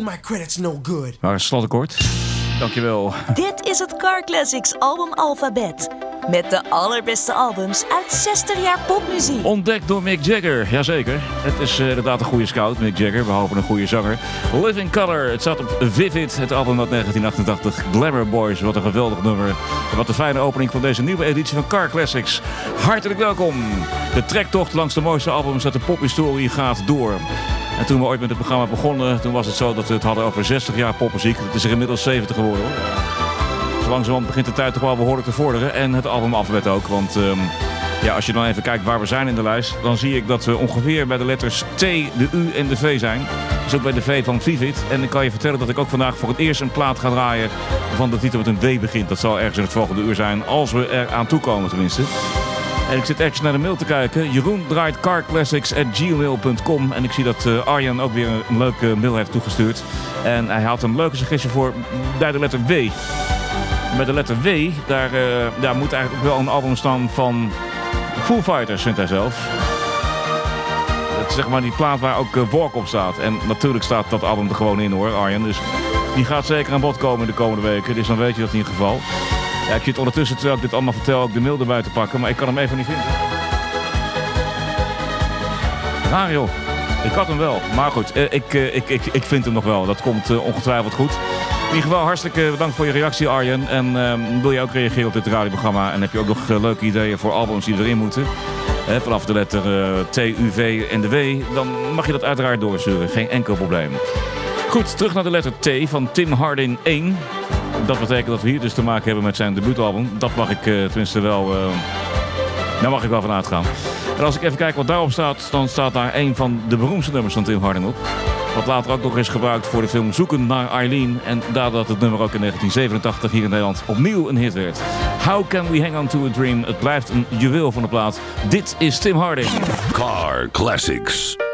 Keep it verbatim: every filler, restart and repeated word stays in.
my credit's no good. Maar slotakkoord. Dankjewel. Dit is het Car Classics album Alphabet. Met de allerbeste albums uit zestig jaar popmuziek. Ontdekt door Mick Jagger, jazeker. Het is uh, inderdaad een goede scout, Mick Jagger, behalve een goede zanger. Living Color, het staat op Vivid, het album uit negentien achtentachtig. Glamour Boys, wat een geweldig nummer. En wat een fijne opening van deze nieuwe editie van Car Classics. Hartelijk welkom. De trektocht langs de mooiste albums uit de pophistorie gaat door. En toen we ooit met het programma begonnen, toen was het zo dat we het hadden over zestig jaar popmuziek. Het is er inmiddels zeventig geworden hoor. Zo langzamerhand begint de tijd toch wel behoorlijk te vorderen. En het album Alphabet ook. Want um, ja, als je dan even kijkt waar we zijn in de lijst, dan zie ik dat we ongeveer bij de letters T, de U en de V zijn. Dus ook bij de V van Vivid. En ik kan je vertellen dat ik ook vandaag voor het eerst een plaat ga draaien van de titel met een W begint. Dat zal ergens in het volgende uur zijn, als we er aan toe komen tenminste. En ik zit ergens naar de mail te kijken. Jeroen draait carclassics at gmail punt com. En ik zie dat uh, Arjan ook weer een, een leuke mail heeft toegestuurd. En hij had een leuke suggestie voor bij de letter W. Met de letter W, daar, uh, daar moet eigenlijk ook wel een album staan van Foo Fighters, vindt hij zelf. Dat is zeg maar die plaat waar ook uh, Walk op staat. En natuurlijk staat dat album er gewoon in hoor, Arjan. Dus die gaat zeker aan bod komen in de komende weken. Dus dan weet je dat in ieder geval. Ja, ik zit ondertussen, terwijl ik dit allemaal vertel, ook de mail erbij te pakken. Maar ik kan hem even niet vinden. Raar joh. Ik had hem wel. Maar goed, uh, ik, uh, ik, ik, ik vind hem nog wel. Dat komt uh, ongetwijfeld goed. In ieder geval hartstikke bedankt voor je reactie Arjen. En uh, wil je ook reageren op dit radioprogramma? En heb je ook nog uh, leuke ideeën voor albums die erin moeten? He, vanaf de letter uh, T, U, V en de W. Dan mag je dat uiteraard doorsturen. Geen enkel probleem. Goed, terug naar de letter T van Tim Harding één. Dat betekent dat we hier dus te maken hebben met zijn debuutalbum. Dat mag ik uh, tenminste wel... Uh, daar mag ik wel van uitgaan. En als ik even kijk wat daarop staat, dan staat daar een van de beroemdste nummers van Tim Harding op. Wat later ook nog is gebruikt voor de film Zoeken naar Eileen. En daardoor het nummer ook in negentien zevenentachtig hier in Nederland opnieuw een hit werd. How Can We Hang On To A Dream? Het blijft een juweel van de plaat. Dit is Tim Harding. Car Classics.